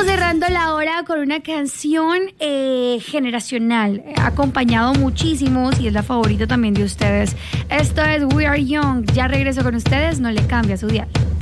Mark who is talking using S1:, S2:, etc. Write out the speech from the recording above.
S1: cerrando la hora con una canción generacional. Ha acompañado muchísimos y es la favorita también de ustedes. Esto es We Are Young. Ya regreso con ustedes, no le cambia su dial.